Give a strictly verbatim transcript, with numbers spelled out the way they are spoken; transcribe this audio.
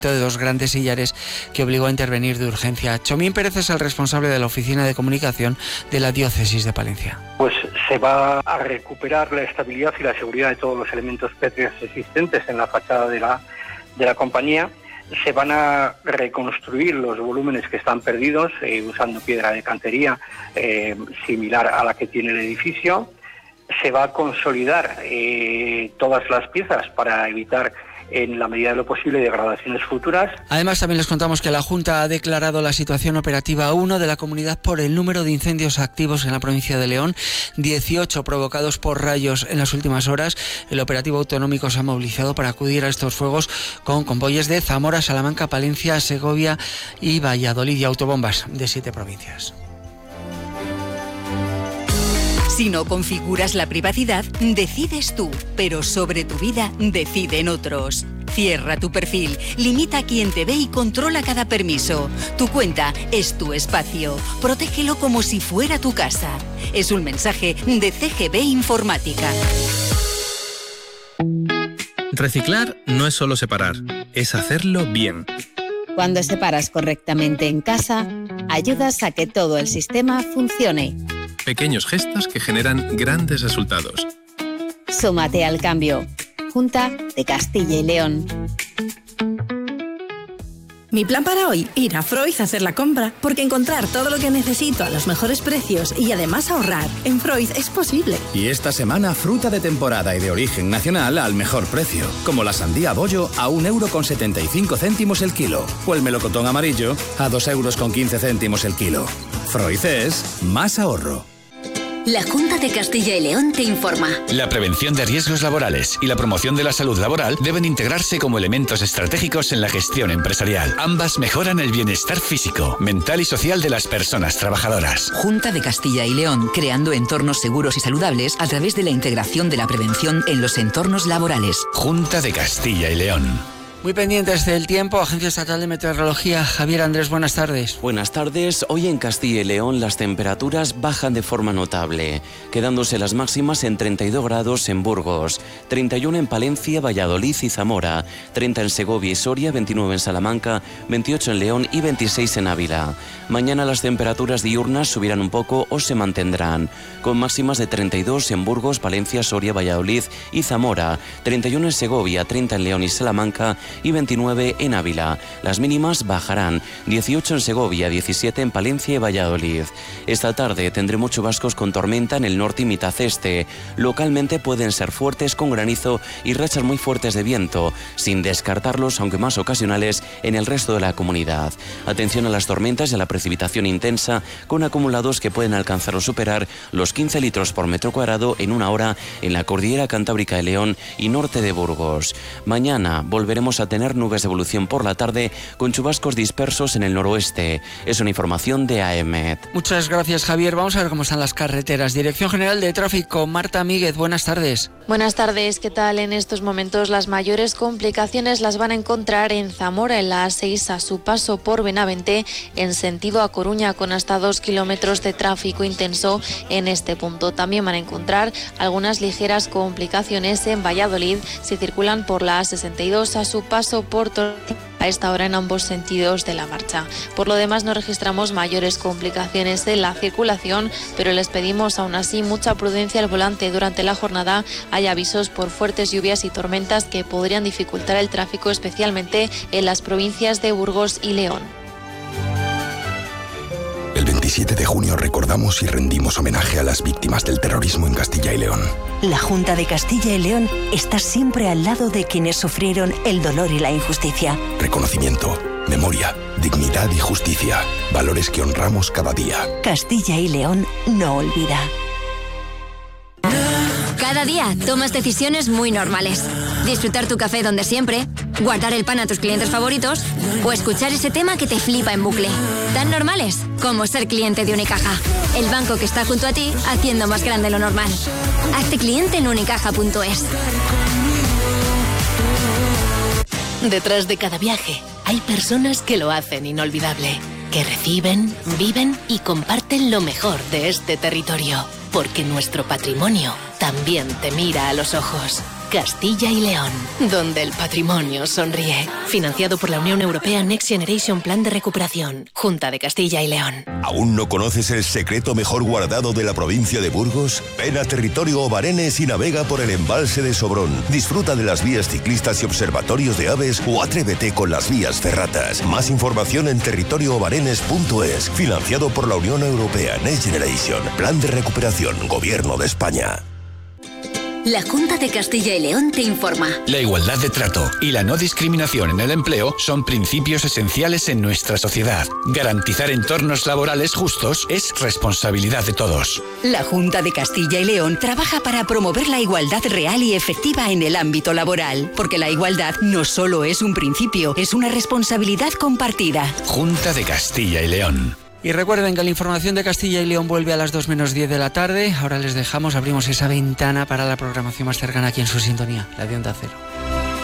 de dos grandes sillares que obligó a intervenir de urgencia. Chomín Pérez es el responsable de la Oficina de Comunicación de la Diócesis de Palencia. Pues se va a recuperar la estabilidad y la seguridad de todos los elementos pétreos existentes en la fachada de la, de la compañía. Se van a reconstruir los volúmenes que están perdidos eh, usando piedra de cantería eh, similar a la que tiene el edificio. Se va a consolidar eh, todas las piezas para evitar, en la medida de lo posible, degradaciones futuras. Además, también les contamos que la Junta ha declarado la situación operativa uno de la comunidad por el número de incendios activos en la provincia de León, dieciocho provocados por rayos en las últimas horas. El operativo autonómico se ha movilizado para acudir a estos fuegos con convoyes de Zamora, Salamanca, Palencia, Segovia y Valladolid y autobombas de siete provincias. Si no configuras la privacidad, decides tú, pero sobre tu vida deciden otros. Cierra tu perfil, limita a quien te ve y controla cada permiso. Tu cuenta es tu espacio. Protégelo como si fuera tu casa. Es un mensaje de C G B Informática. Reciclar no es solo separar, es hacerlo bien. Cuando separas correctamente en casa, ayudas a que todo el sistema funcione. Pequeños gestos que generan grandes resultados. Súmate al cambio. Junta de Castilla y León. Mi plan para hoy, ir a Freud a hacer la compra, porque encontrar todo lo que necesito a los mejores precios y además ahorrar en Freud es posible. Y esta semana, fruta de temporada y de origen nacional al mejor precio, como la sandía bollo a un euro con setenta y cinco céntimos el kilo, o el melocotón amarillo a dos euros con quince céntimos el kilo. Freud es más ahorro. La Junta de Castilla y León te informa. La prevención de riesgos laborales y la promoción de la salud laboral deben integrarse como elementos estratégicos en la gestión empresarial. Ambas mejoran el bienestar físico, mental y social de las personas trabajadoras. Junta de Castilla y León, creando entornos seguros y saludables a través de la integración de la prevención en los entornos laborales. Junta de Castilla y León. Muy pendientes del tiempo, Agencia Estatal de Meteorología. Javier Andrés, buenas tardes. Buenas tardes. Hoy en Castilla y León las temperaturas bajan de forma notable, quedándose las máximas en treinta y dos grados en Burgos, treinta y uno en Palencia, Valladolid y Zamora, treinta en Segovia y Soria, veintinueve en Salamanca, veintiocho en León y veintiséis en Ávila. Mañana las temperaturas diurnas subirán un poco o se mantendrán, con máximas de treinta y dos en Burgos, Palencia, Soria, Valladolid y Zamora, treinta y uno en Segovia, treinta en León y Salamanca y veintinueve en Ávila. Las mínimas bajarán, dieciocho en Segovia, diecisiete en Palencia y Valladolid. Esta tarde tendremos chubascos con tormenta en el norte y mitad este. Localmente pueden ser fuertes con granizo y rachas muy fuertes de viento, sin descartarlos, aunque más ocasionales, en el resto de la comunidad. Atención a las tormentas y a la precipitación intensa, con acumulados que pueden alcanzar o superar los quince litros por metro cuadrado en una hora en la cordillera cantábrica de León y norte de Burgos. Mañana volveremos a tener nubes de evolución por la tarde con chubascos dispersos en el noroeste. Es una información de A E M E T. Muchas gracias, Javier. Vamos a ver cómo están las carreteras. Dirección General de Tráfico, Marta Míguez, buenas tardes. Buenas tardes, ¿qué tal? En estos momentos las mayores complicaciones las van a encontrar en Zamora, en la A seis, a su paso por Benavente, en sentido a Coruña, con hasta dos kilómetros de tráfico intenso en este punto. También van a encontrar algunas ligeras complicaciones en Valladolid, si circulan por la A sesenta y dos a su paso por Torrejón a esta hora en ambos sentidos de la marcha. Por lo demás no registramos mayores complicaciones en la circulación, pero les pedimos aún así mucha prudencia al volante. Durante la jornada hay avisos por fuertes lluvias y tormentas que podrían dificultar el tráfico, especialmente en las provincias de Burgos y León. El veintisiete de junio recordamos y rendimos homenaje a las víctimas del terrorismo en Castilla y León. La Junta de Castilla y León está siempre al lado de quienes sufrieron el dolor y la injusticia. Reconocimiento, memoria, dignidad y justicia. Valores que honramos cada día. Castilla y León no olvida. Cada día tomas decisiones muy normales. Disfrutar tu café donde siempre, guardar el pan a tus clientes favoritos o escuchar ese tema que te flipa en bucle. Tan normales como ser cliente de Unicaja, el banco que está junto a ti haciendo más grande lo normal. Hazte cliente en unicaja punto es. Detrás de cada viaje hay personas que lo hacen inolvidable, que reciben, viven y comparten lo mejor de este territorio, porque nuestro patrimonio también te mira a los ojos. Castilla y León, donde el patrimonio sonríe. Financiado por la Unión Europea Next Generation Plan de Recuperación. Junta de Castilla y León. ¿Aún no conoces el secreto mejor guardado de la provincia de Burgos? Ven a Territorio Obarenes y navega por el embalse de Sobrón. Disfruta de las vías ciclistas y observatorios de aves o atrévete con las vías ferratas. Más información en territorio obarenes punto es. Financiado por la Unión Europea Next Generation Plan de Recuperación, Gobierno de España. La Junta de Castilla y León te informa. La igualdad de trato y la no discriminación en el empleo son principios esenciales en nuestra sociedad. Garantizar entornos laborales justos es responsabilidad de todos. La Junta de Castilla y León trabaja para promover la igualdad real y efectiva en el ámbito laboral, porque la igualdad no solo es un principio, es una responsabilidad compartida. Junta de Castilla y León. Y recuerden que la información de Castilla y León vuelve a las dos menos diez de la tarde. Ahora les dejamos, abrimos esa ventana para la programación más cercana aquí en su sintonía, la de Onda Cero.